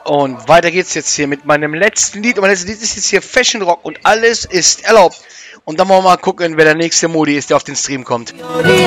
Und weiter geht's jetzt hier mit meinem letzten Lied. Und mein letztes Lied ist jetzt hier Fashion Rock und alles ist erlaubt. Und dann wollen wir mal gucken, wer der nächste Modi ist, der auf den Stream kommt.